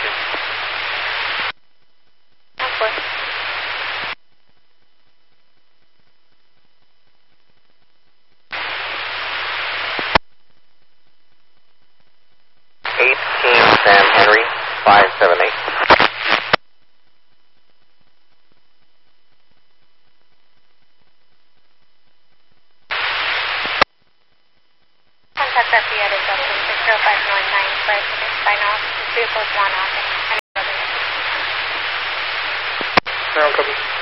Of course. Sam Henry, 578. Contact that Via is up in 60599 by now. This vehicle is one off and Ground copy.